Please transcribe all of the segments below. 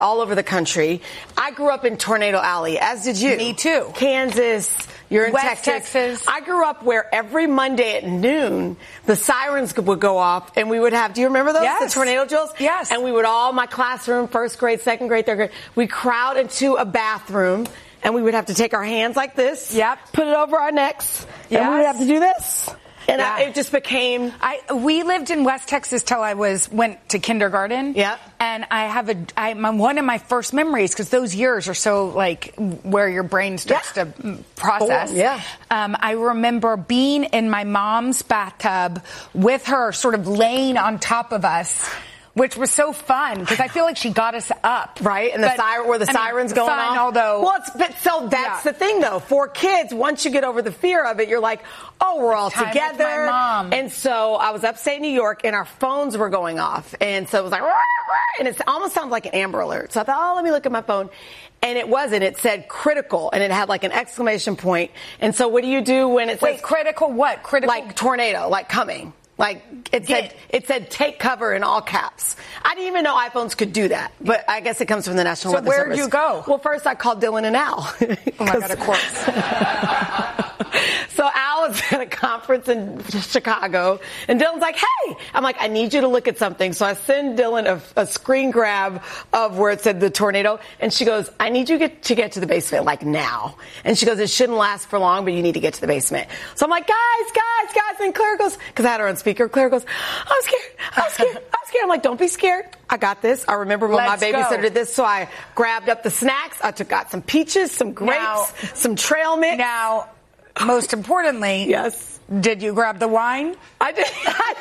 all over the country. I grew up in Tornado Alley, as did you. Me too. Kansas. You're in West Texas. I grew up where every Monday at noon, the sirens would go off, and we would have, do you remember those? Yes. The tornado drills? Yes. And we would all, my classroom, first grade, second grade, third grade, we'd crowd into a bathroom, and we would have to take our hands like this. Yep. Put it over our necks. Yes. And we would have to do this. And Yeah. it just became... We lived in West Texas till I went to kindergarten. Yeah. And one of my first memories, because those years are so like where your brain starts to process. Oh, yeah. I remember being in my mom's bathtub with her sort of laying on top of us, which was so fun because I feel like she got us up. Right, and the sirens going fun, off. Although, well, that's the thing though. For kids, once you get over the fear of it, you're like, oh, we're all together. With my mom. And so I was upstate New York, and our phones were going off, and so it was like, rah, rah, and it almost sounded like an Amber Alert. So I thought, oh, let me look at my phone. And it wasn't. It said critical, and it had like an exclamation point. And so what do you do when it says... Wait, critical what? Critical? Like tornado, like coming. Like it said take cover in all caps. I didn't even know iPhones could do that, but I guess it comes from the National Weather Service. So where'd you go? Well, first I called Dylan and Al. Oh my God, of course. So Al was at a conference in Chicago, and Dylan's like, hey! I'm like, I need you to look at something. So I send Dylan a screen grab of where it said the tornado, and she goes, I need you to get to the basement, like now. And she goes, it shouldn't last for long, but you need to get to the basement. So I'm like, guys. And Claire goes, because I had her on speaker, Claire goes, I'm scared. I'm like, don't be scared. I got this. I remember when my babysitter did this, so I grabbed up the snacks. Got some peaches, some grapes, some trail mix. Now, most importantly, yes. Did you grab the wine? I did.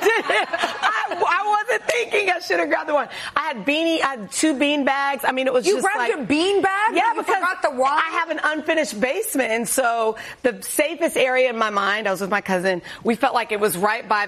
I wasn't thinking I should have grabbed the wine. I had 2 bean bags. I mean, it was you just like... You grabbed a bean bag? Yeah, you because forgot the wine? I have an unfinished basement, and so the safest area in my mind, I was with my cousin, we felt like it was right by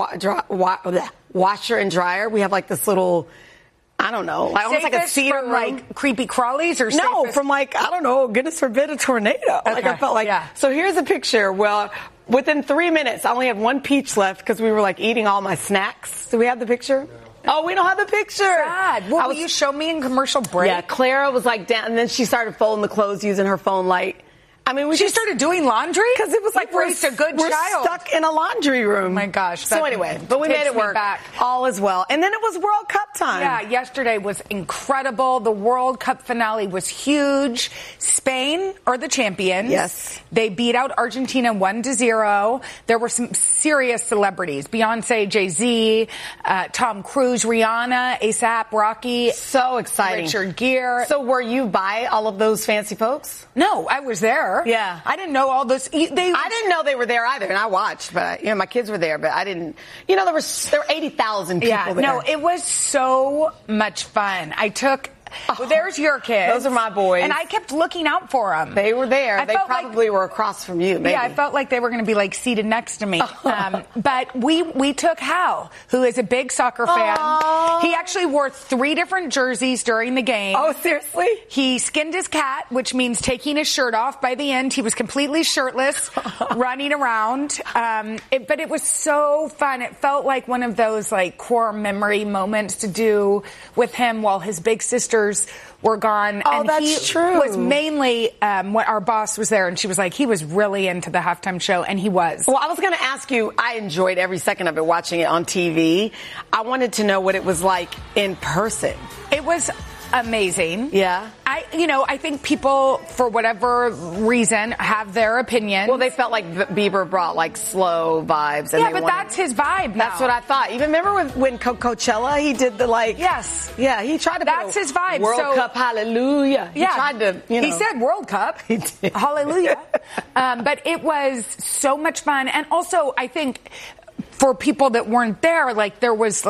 the washer and dryer. We have like this little... I don't know, like almost like a cedar from room. Like creepy crawlies or no, safest? from like, I don't know, goodness forbid a tornado. Okay. Like I felt like, So here's a picture. Well, within 3 minutes, I only had 1 peach left because we were like eating all my snacks. Do we have the picture? Oh, we don't have the picture. Sad. Well, will you show me in commercial break? Yeah, Clara was like down, and then she started folding the clothes using her phone light. I mean, she started doing laundry? Because it was like we're stuck in a laundry room. Oh my gosh. So anyway, but we made it work. All is well. And then it was World Cup time. Yeah, yesterday was incredible. The World Cup finale was huge. Spain are the champions. Yes. They beat out Argentina 1-0. There were some serious celebrities. Beyonce, Jay-Z, Tom Cruise, Rihanna, A$AP Rocky. So exciting. Richard Gere. So were you by all of those fancy folks? No, I was there. Yeah. I didn't know all this. I didn't know they were there either, and I watched, but my kids were there, but I didn't. There were 80,000 people there. No, it was so much fun. Well, there's your kids. Those are my boys. And I kept looking out for them. They were there. They probably were across from you, maybe. Yeah, I felt like they were going to be like seated next to me. But we took Hal, who is a big soccer fan. Aww. He actually wore 3 different jerseys during the game. Oh, seriously? He skinned his cat, which means taking his shirt off. By the end, he was completely shirtless, running around. But it was so fun. It felt like one of those like core memory moments to do with him while his big sister were gone. Oh, and that's true. Was mainly when our boss was there, and she was like, he was really into the halftime show, and he was. Well, I was going to ask you, I enjoyed every second of it, watching it on TV. I wanted to know what it was like in person. It was amazing. Yeah. I think people, for whatever reason, have their opinion. Well, they felt like Bieber brought like slow vibes. And yeah, but that's his vibe now. That's what I thought. Even remember when Coachella, he did the like... Yes. Yeah, he tried to That's his vibe. World Cup, hallelujah. He tried to, He said World Cup. He did. Hallelujah. But it was so much fun. And also, I think... for people that weren't there, like there was,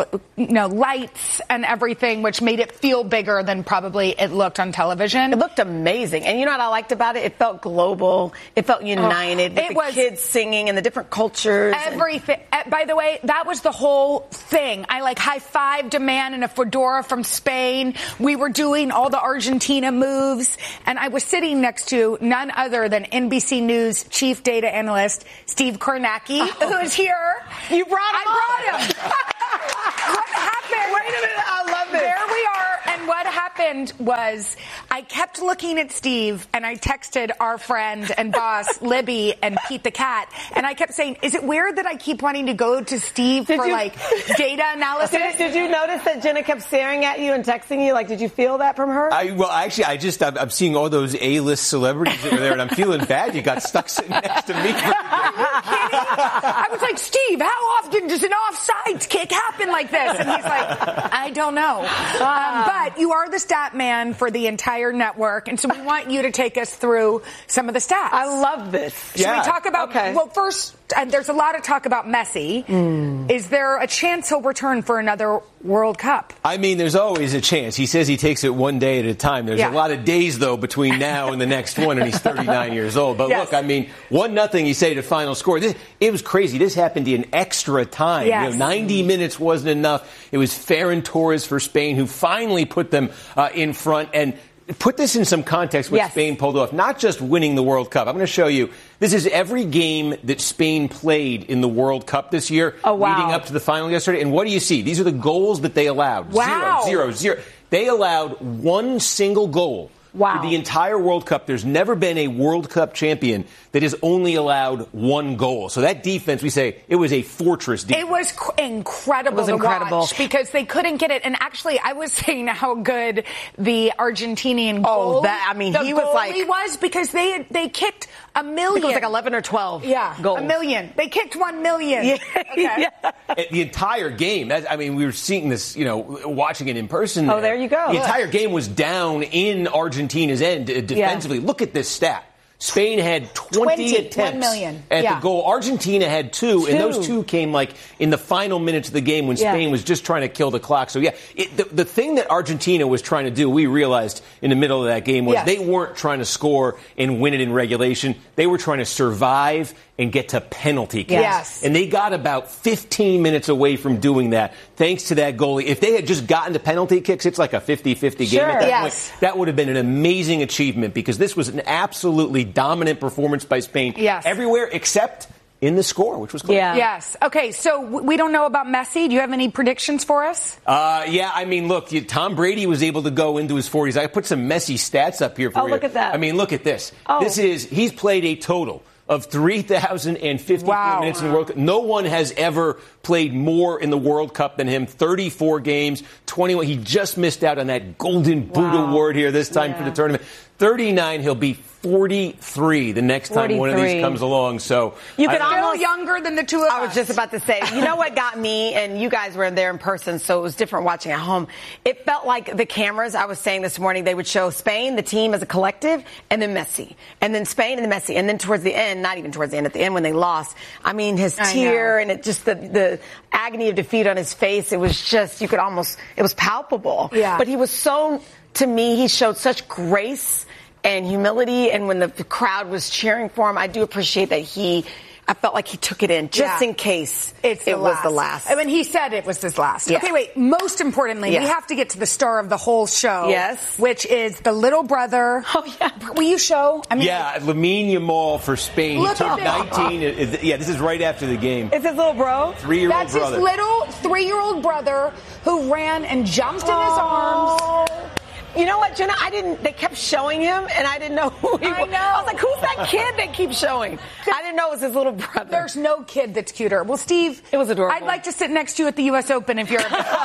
lights and everything, which made it feel bigger than probably it looked on television. It looked amazing. And you know what I liked about it? It felt global. It felt united. With the kids singing and the different cultures. Everything. By the way, that was the whole thing. I high-fived a man in a fedora from Spain. We were doing all the Argentina moves. And I was sitting next to none other than NBC News chief data analyst Steve Kornacki, who's here. You brought him. I brought him. What happened? Wait a minute. I love it. There we are. And what happened? happened was I kept looking at Steve, and I texted our friend and boss, Libby, and Pete the cat, and I kept saying, is it weird that I keep wanting to go to Steve for data analysis? Did you notice that Jenna kept staring at you and texting you? Like, did you feel that from her? I'm seeing all those A-list celebrities that were there, and I'm feeling bad. You got stuck sitting next to me. I was like, Steve, how often does an offsides kick happen like this? And he's like, I don't know. But you are the stat man for the entire network, and so we want you to take us through some of the stats. I love this. Should we talk about, well, first, there's a lot of talk about Messi. Is there a chance he'll return for another World Cup? I mean, there's always a chance. He says he takes it one day at a time. There's a lot of days, though, between now and the next one, and he's 39 years old. But look, I mean, 1-0, you say, to final score. It was crazy. This happened in extra time. Yes. 90 minutes wasn't enough. It was Ferran Torres for Spain who finally put them in front. And put this in some context, what Spain pulled off. Not just winning the World Cup. I'm going to show you. This is every game that Spain played in the World Cup this year, leading up to the final yesterday. And what do you see? These are the goals that they allowed. Wow. 0-0. They allowed one single goal. For the entire World Cup. There's never been a World Cup champion that has only allowed one goal. So that defense, we say, it was a fortress defense. It was incredible to watch because they couldn't get it. And actually, I was saying how good the Argentinian goal he was because they kicked a million. It was like 11 or 12 goals. A million. They kicked 1 million. The entire game, we were seeing this, watching it in person. Oh, there you go. The entire game was down in Argentina's end defensively. Look at this stat. Spain had 20 attempts 1 million. at the goal. Argentina had two, and those two came in the final minutes of the game when Spain was just trying to kill the clock. So, the thing that Argentina was trying to do, we realized in the middle of that game, was they weren't trying to score and win it in regulation. They were trying to survive and get to penalty kicks. Yes. And they got about 15 minutes away from doing that, thanks to that goalie. If they had just gotten to penalty kicks, it's like a 50-50 game at that point. That would have been an amazing achievement because this was an absolutely dominant performance by Spain everywhere except in the score, which was close. Yes. Okay, so we don't know about Messi. Do you have any predictions for us? Look, Tom Brady was able to go into his 40s. I put some Messi stats up here for you. Oh, look at that. Look at this. He's played a total of 3,054 minutes in the World Cup. No one has ever played more in the World Cup than him. 34 games, 21. He just missed out on that Golden Boot award here this time for the tournament. 39, he'll be 43 the next time one of these comes along. So you can almost younger than the two of us. I was just about to say, you know what got me, and you guys were there in person, so it was different watching at home. It felt like the cameras, I was saying this morning, they would show Spain, the team as a collective, and then Messi. And then Spain and then Messi. And then towards the end, not even towards the end, at the end when they lost, his tear and it just the agony of defeat on his face, it was just, it was palpable. Yeah. But he was to me, he showed such grace and humility, and when the crowd was cheering for him, I do appreciate that I felt like he took it in just in case it was the last. He said it was his last. Yeah. Okay, wait. Most importantly, we have to get to the star of the whole show. Yes. Which is the little brother. Oh, yeah. Will you show? Lamine Yamal for Spain. Look he took 19. This is right after the game. It's his little bro? 3-year-old That's brother. His little 3-year-old brother who ran and jumped in his arms. You know what, Jenna? They kept showing him, and I didn't know who he was. I know. I was like, who's that kid they keep showing? I didn't know it was his little brother. There's no kid that's cuter. Well, Steve. It was adorable. I'd like to sit next to you at the U.S. Open if you're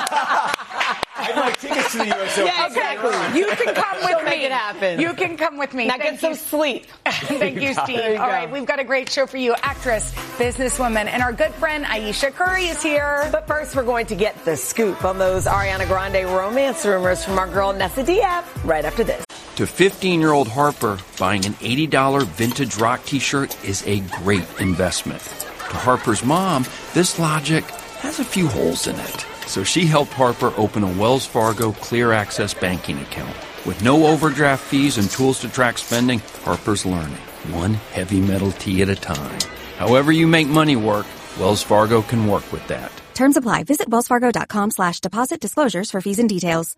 I'd like tickets to the U.S. Open. Yeah, exactly. You can come with me. Make it happen. You can come with me. Now get some sleep. Thank you, Steve. All right, we've got a great show for you. Actress, businesswoman, and our good friend Ayesha Curry is here. But first, we're going to get the scoop on those Ariana Grande romance rumors from our girl Nessa Diab right after this. To 15-year-old Harper, buying an $80 vintage rock t-shirt is a great investment. To Harper's mom, this logic has a few holes in it. So she helped Harper open a Wells Fargo Clear Access banking account. With no overdraft fees and tools to track spending, Harper's learning, one heavy metal tea at a time. However you make money work, Wells Fargo can work with that. Terms apply. Visit wellsfargo.com/deposit disclosures for fees and details.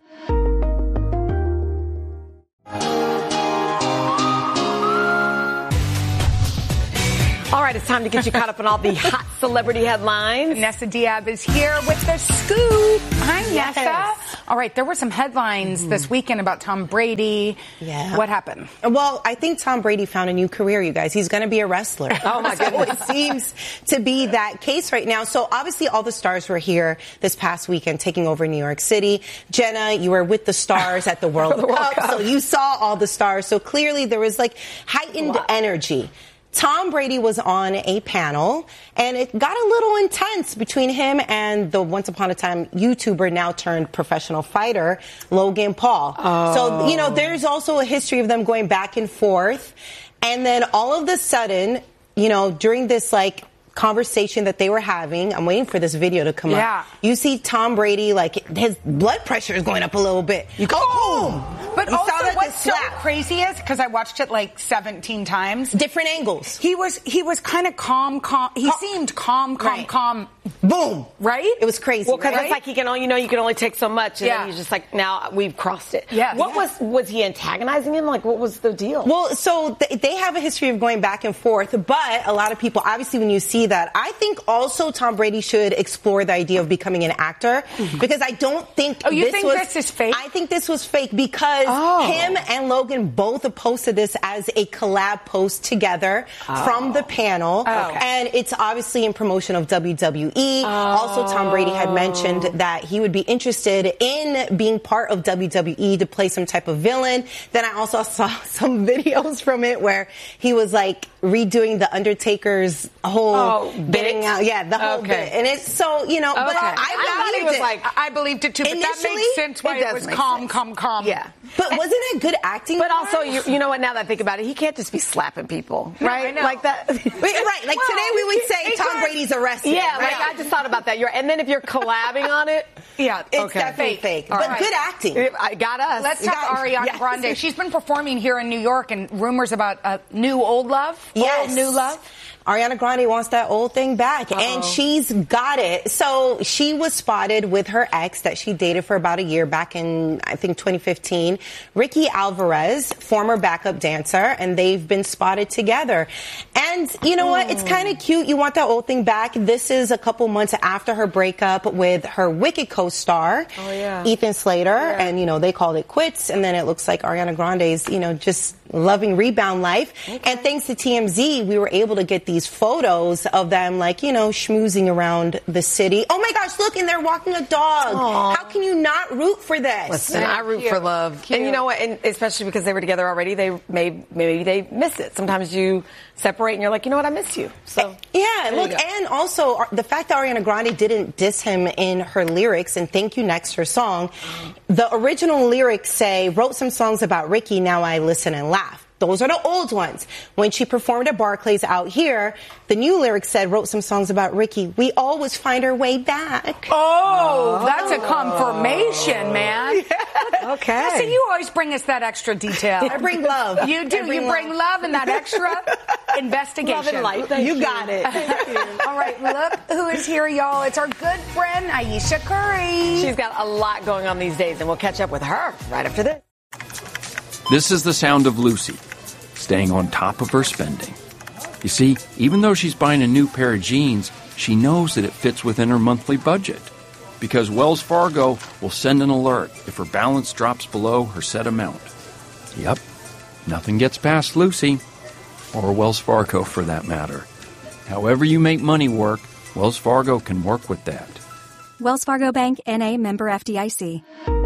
All right, it's time to get you caught up on all the hot celebrity headlines. Nessa Diab is here with the scoop. Hi, Nessa. All right, there were some headlines this weekend about Tom Brady. Yeah. What happened? Well, I think Tom Brady found a new career, you guys. He's going to be a wrestler. Oh, my goodness. It seems to be that case right now. So, obviously, all the stars were here this past weekend taking over New York City. Jenna, you were with the stars at the World Cup, so you saw all the stars. So, clearly, there was, heightened energy. Tom Brady was on a panel, and it got a little intense between him and the once upon a time YouTuber, now turned professional fighter, Logan Paul. So, there's also a history of them going back and forth. And then all of a sudden, during this, conversation that they were having, I'm waiting for this video to come up. You see Tom Brady, his blood pressure is going up a little bit. You go, boom! But also, what's so crazy is, because I watched it 17 times. Different angles. He was kind of calm. He seemed calm. Boom. Right? It was crazy. Well, because it's you can only take so much, and then you're just now we've crossed it. Yeah. Was he antagonizing him? What was the deal? Well, so they have a history of going back and forth, but a lot of people, obviously, when you see that, I think also Tom Brady should explore the idea of becoming an actor, because I don't think this is fake? I think this was fake because him and Logan both posted this as a collab post together from the panel, and it's obviously in promotion of WWE. Also, Tom Brady had mentioned that he would be interested in being part of WWE to play some type of villain. Then I also saw some videos from it where he was redoing the Undertaker's whole getting out, the whole bit, and it's so but I believed it too. But that makes sense why it was calm. Yeah, but wasn't it good acting? But also, you know what? Now that I think about it, he can't just be slapping people, right? Like that. Right. Today we would say Tom Brady's arrested. Yeah, I just thought about that. And then if you're collabing on it, it's definitely fake. But good acting. I got us. Let's talk Ariana Grande. She's been performing here in New York, and rumors about new old love. Yes. Old new love. Ariana Grande wants that old thing back, and she's got it. So she was spotted with her ex that she dated for about a year back in, I think, 2015, Ricky Alvarez, former backup dancer, and they've been spotted together. And you know what? It's kind of cute. You want that old thing back. This is a couple months after her breakup with her Wicked co-star, Ethan Slater, and, they called it quits, and then it looks like Ariana Grande's, just loving rebound life. And thanks to TMZ, we were able to get these photos of them, schmoozing around the city. Oh my gosh, look, and they're walking a dog. Aww. How can you not root for this? Listen, I root for love. Cute. And you know what? And especially because they were together already, maybe they miss it. Sometimes you separate and you're like, you know what, I miss you. So and also the fact that Ariana Grande didn't diss him in her lyrics and Thank You Next, her song, the original lyrics say, wrote some songs about Ricky, now I listen and laugh. Those are the old ones. When she performed at Barclays out here, the new lyrics said, wrote some songs about Ricky. We always find our way back. Oh, that's a confirmation, man. Yeah. Okay. So you always bring us that extra detail. I bring love. You do. You bring love and that extra investigation. Love and light. You got it. All right, look who is here, y'all. It's our good friend, Ayesha Curry. She's got a lot going on these days, and we'll catch up with her right after this. This is the sound of Lucy, staying on top of her spending. You see, even though she's buying a new pair of jeans, she knows that it fits within her monthly budget. Because Wells Fargo will send an alert if her balance drops below her set amount. Yep, nothing gets past Lucy, or Wells Fargo for that matter. However you make money work, Wells Fargo can work with that. Wells Fargo Bank, N.A., member FDIC.